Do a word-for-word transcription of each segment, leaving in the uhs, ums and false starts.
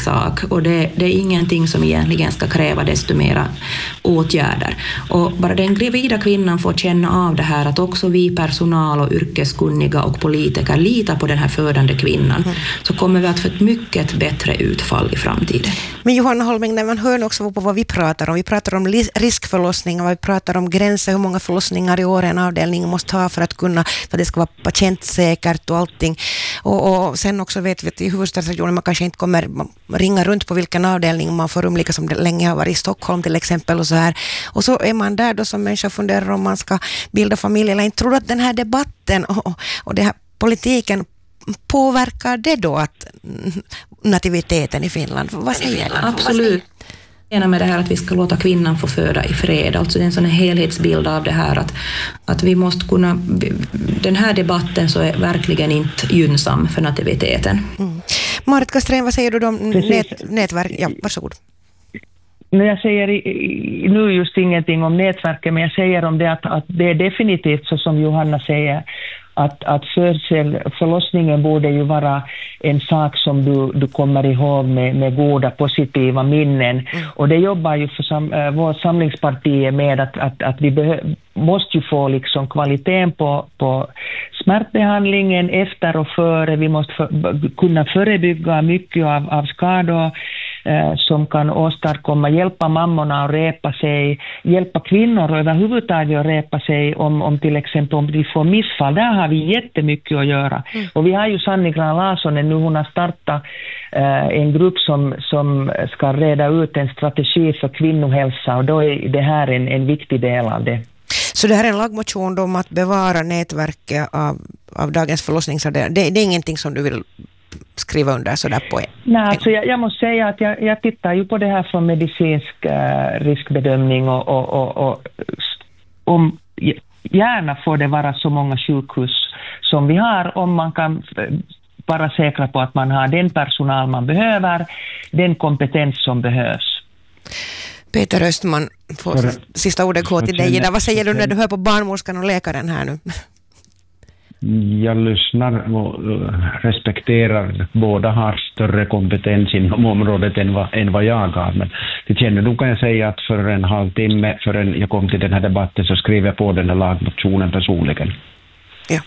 sak, och det, det är ingenting som egentligen ska kräva desto mera åtgärder. Och bara den gravida kvinnan får känna av det här, att också vi personal och yrkeskunniga och politiker litar på den här födande kvinnan, mm. så kommer vi att få ett mycket bättre utfall i framtiden. Men Johanna Holmeng, när man hör också på vad vi pratar om, vi pratar om riskförlossningar, vi pratar om gränser, hur många förlossningar i år en avdelning måste ha för att kunna, för att det ska vara patientsäkert och allting. Och, och sen också vet vi att i huvudstadsregionen man kanske inte kommer ringa runt på vilken avdelning man får rum, lika som det länge har varit i Stockholm till exempel och så här. Och så är man där då som människa funderar om man ska bilda familj eller inte. Tror du att den här debatten och, och det här politiken påverkar det då att nativiteten i Finland? Vad säger du? Absolut. Med det här att vi ska låta kvinnan få föda i fred. Alltså det är en sån här helhetsbild av det här att, att vi måste kunna... Den här debatten så är verkligen inte gynnsam för nativiteten. Mm. Marit Castrén, vad säger du om nät, nätverk? Ja, varsågod. Jag säger nu just ingenting om nätverket, men jag säger om det att, att det är definitivt så som Johanna säger, att, att födsel, förlossningen borde ju vara en sak som du, du kommer ihåg med, med goda, positiva minnen. Mm. Och det jobbar ju för sam, äh, vår samlingsparti med att, att, att vi behö, måste ju få liksom kvaliteten på, på smärtbehandlingen efter och före. Vi måste för, kunna förebygga mycket av, av skador som kan åstadkomma, hjälpa mammorna att repa sig, hjälpa kvinnor överhuvudtaget att repa sig om, om till exempel om de får missfall. Där har vi jättemycket att göra. Mm. Och vi har ju Sanni Gran Larsson nu, hon har startat eh, en grupp som, som ska reda ut en strategi för kvinnohälsa, och då är det här en, en viktig del av det. Så det här är en lagmotion om att bevara nätverket av, av dagens förlossningsavdelning. Det, det är ingenting som du vill skriva under sådär på en? Nej, alltså jag, jag måste säga att jag, jag tittar ju på det här från medicinsk uh, riskbedömning och, och, och, och om gärna får det vara så många sjukhus som vi har, om man kan vara säkra på att man har den personal man behöver, den kompetens som behövs. Peter Östman, får för, sista ordet gå till dig. Vad säger du när du hör på barnmorskan och läkaren här nu? Jag lyssnar och respekterar att båda har större kompetens inom området än vad, än vad jag har. Men till kännedom kan jag säga att för en halvtimme förrän jag kom till den här debatten så skrev jag på den här lagmotionen personligen. Ja.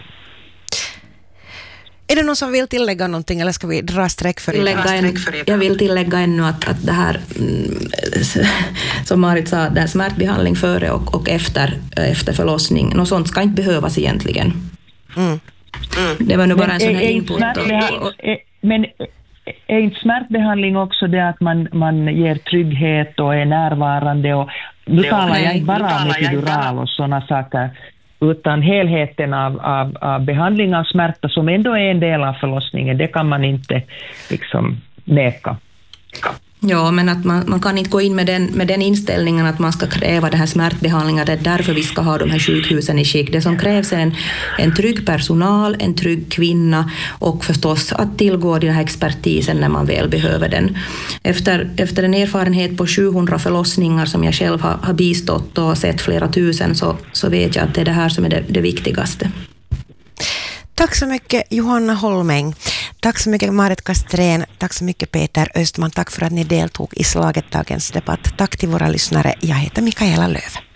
Är det någon som vill tillägga någonting eller ska vi dra streck för det? Jag vill tillägga ännu att, att det här, som Marit sa, den smärtbehandling före och, och efter, efter förlossning, något sånt ska inte behövas egentligen. Mm. Mm. Det var nu bara men en sån här input. Men är inte smärtbehandling också det att man, man ger trygghet och är närvarande? Och, nu talar jag inte bara om epidural och sådana saker, utan helheten av, av, av behandling av smärta som ändå är en del av förlossningen. Det kan man inte liksom neka. Ja, men att man, man kan inte gå in med den, med den inställningen att man ska kräva det här smärtbehandlingar. Det är därför vi ska ha de här sjukhusen i skick. Det som krävs är en, en trygg personal, en trygg kvinna och förstås att tillgå den här expertisen när man väl behöver den. Efter, efter en erfarenhet på sjuhundra förlossningar som jag själv har, har bistått och sett flera tusen så, så vet jag att det är det här som är det, det viktigaste. Tack så mycket Johanna Holmeng. Tack så mycket Marit Castrén. Tack så mycket Peter Östman. Tack för att ni deltog i Slaget dagens debatt. Tack till våra lyssnare. Jag heter Mikaela Löf.